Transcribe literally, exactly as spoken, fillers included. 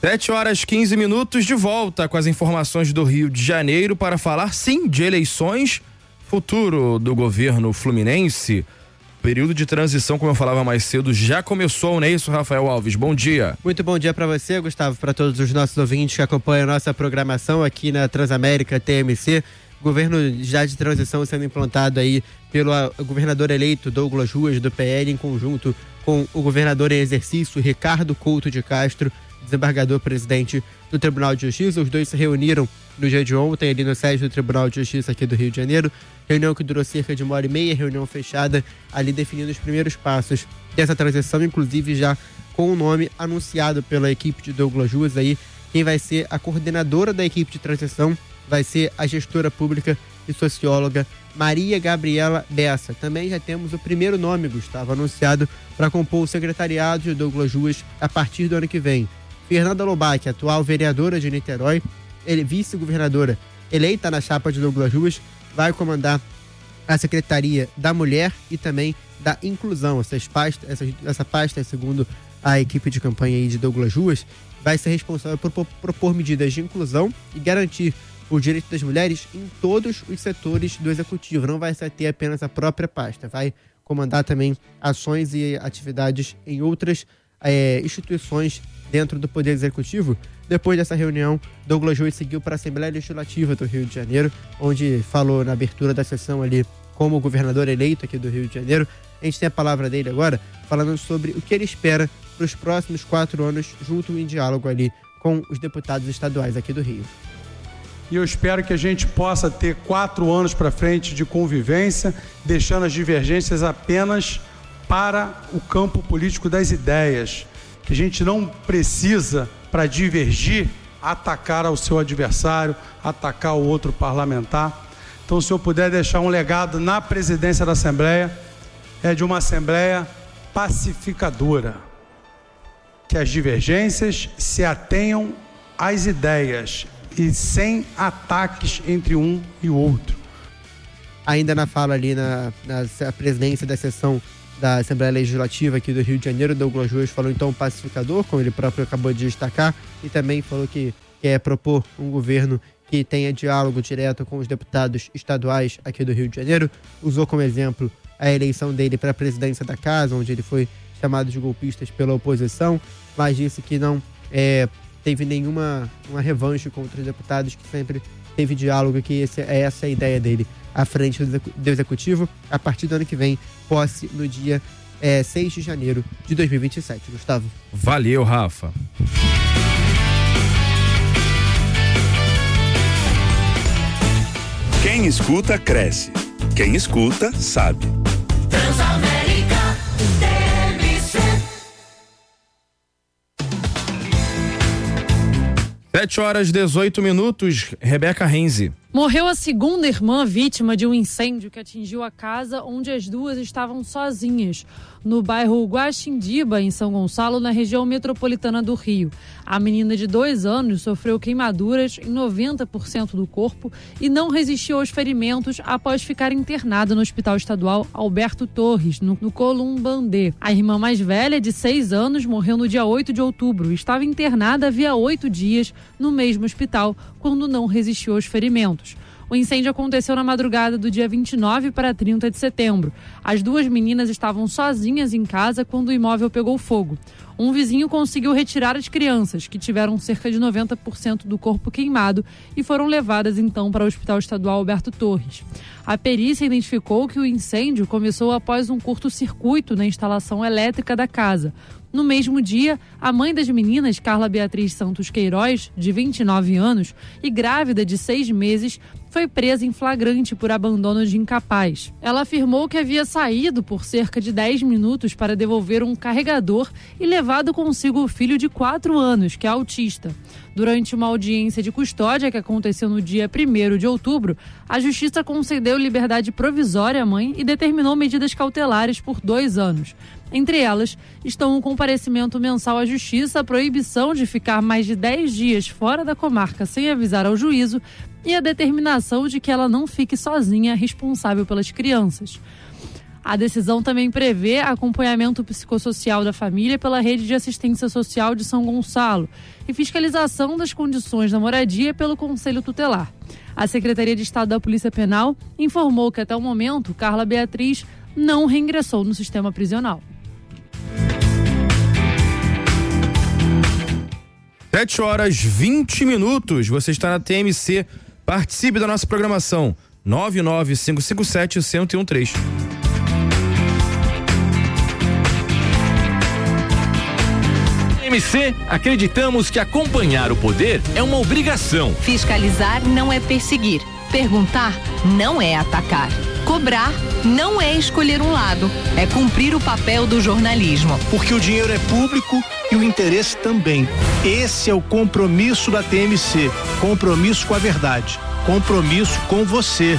sete horas e quinze minutos, de volta com as informações do Rio de Janeiro para falar, sim, de eleições, futuro do governo fluminense. Período de transição, como eu falava mais cedo, já começou, não é isso, Rafael Alves? Bom dia. Muito bom dia para você, Gustavo, para todos os nossos ouvintes que acompanham a nossa programação aqui na Transamérica T M C. Governo já de transição sendo implantado aí pelo governador eleito Douglas Ruas, do P L, em conjunto com o governador em exercício Ricardo Couto de Castro, desembargador-presidente do Tribunal de Justiça. Os dois se reuniram no dia de ontem ali no sede do Tribunal de Justiça aqui do Rio de Janeiro. Reunião que durou cerca de uma hora e meia, reunião fechada, ali definindo os primeiros passos dessa transição, inclusive já com o nome anunciado pela equipe de Douglas Ruas aí. Quem vai ser a coordenadora da equipe de transição vai ser a gestora pública e socióloga Maria Gabriela Bessa. Também já temos o primeiro nome, Gustavo, anunciado para compor o secretariado de Douglas Ruas a partir do ano que vem. Fernanda Lobac, atual vereadora de Niterói, ele, vice-governadora eleita na chapa de Douglas Ruas, vai comandar a Secretaria da Mulher e também da Inclusão. Essas pastas, essa, essa pasta, segundo a equipe de campanha aí de Douglas Ruas, vai ser responsável por propor medidas de inclusão e garantir o direito das mulheres em todos os setores do executivo. Não vai ser ter apenas a própria pasta, vai comandar também ações e atividades em outras é, instituições dentro do Poder Executivo. Depois dessa reunião, Douglas Ruas seguiu para a Assembleia Legislativa do Rio de Janeiro, onde falou na abertura da sessão ali como governador eleito aqui do Rio de Janeiro. A gente tem a palavra dele agora, falando sobre o que ele espera para os próximos quatro anos, junto em diálogo ali com os deputados estaduais aqui do Rio. E eu espero que a gente possa ter quatro anos para frente de convivência, deixando as divergências apenas para o campo político das ideias, que a gente não precisa, para divergir, atacar ao seu adversário, atacar o outro parlamentar. Então, se eu puder deixar um legado na presidência da Assembleia, é de uma Assembleia pacificadora, que as divergências se atenham às ideias e sem ataques entre um e o outro. Ainda na fala ali na, na presidência da sessão da Assembleia Legislativa aqui do Rio de Janeiro, Douglas Ruas falou então pacificador, como ele próprio acabou de destacar, e também falou que quer propor um governo que tenha diálogo direto com os deputados estaduais aqui do Rio de Janeiro. Usou como exemplo a eleição dele para a presidência da casa, onde ele foi chamado de golpistas pela oposição, mas disse que não é, teve nenhuma uma revanche contra os deputados, que sempre teve diálogo, que esse, é essa a ideia dele à frente do Executivo, a partir do ano que vem, posse no dia é, seis de janeiro de dois mil e vinte e sete. Gustavo. Valeu, Rafa. Quem escuta, cresce. Quem escuta, sabe. Transamérica T M C. sete horas e dezoito minutos, Rebeca Renzi. Morreu a segunda irmã vítima de um incêndio que atingiu a casa onde as duas estavam sozinhas, no bairro Guaxindiba, em São Gonçalo, na região metropolitana do Rio. A menina de dois anos sofreu queimaduras em noventa por cento do corpo e não resistiu aos ferimentos após ficar internada no Hospital Estadual Alberto Torres, no, no Columbandê. A irmã mais velha, de seis anos, morreu no dia oito de outubro e estava internada havia oito dias no mesmo hospital, quando não resistiu aos ferimentos. O incêndio aconteceu na madrugada do dia vinte e nove para trinta de setembro. As duas meninas estavam sozinhas em casa quando o imóvel pegou fogo. Um vizinho conseguiu retirar as crianças, que tiveram cerca de noventa por cento do corpo queimado, e foram levadas então para o Hospital Estadual Alberto Torres. A perícia identificou que o incêndio começou após um curto-circuito na instalação elétrica da casa. No mesmo dia, a mãe das meninas, Carla Beatriz Santos Queiroz, de vinte e nove anos, e grávida de seis meses, foi presa em flagrante por abandono de incapaz. Ela afirmou que havia saído por cerca de dez minutos para devolver um carregador e levado consigo o filho de quatro anos, que é autista. Durante uma audiência de custódia que aconteceu no dia primeiro de outubro, a Justiça concedeu liberdade provisória à mãe e determinou medidas cautelares por dois anos. Entre elas estão o comparecimento mensal à Justiça, a proibição de ficar mais de dez dias fora da comarca sem avisar ao juízo e a determinação de que ela não fique sozinha responsável pelas crianças. A decisão também prevê acompanhamento psicossocial da família pela Rede de Assistência Social de São Gonçalo e fiscalização das condições da moradia pelo Conselho Tutelar. A Secretaria de Estado da Polícia Penal informou que até o momento Carla Beatriz não reingressou no sistema prisional. sete horas e vinte minutos, você está na T M C. Participe da nossa programação. nove nove cinco cinco sete, um zero um três. M C, acreditamos que acompanhar o poder é uma obrigação. Fiscalizar não é perseguir. Perguntar não é atacar. Cobrar não é escolher um lado. É cumprir o papel do jornalismo. Porque o dinheiro é público e o interesse também. Esse é o compromisso da T M C. Compromisso com a verdade. Compromisso com você.